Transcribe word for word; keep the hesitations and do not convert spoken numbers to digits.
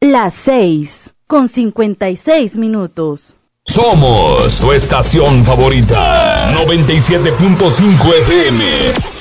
Las seis, con cincuenta y seis minutos. Somos tu estación favorita, noventa y siete punto cinco F M.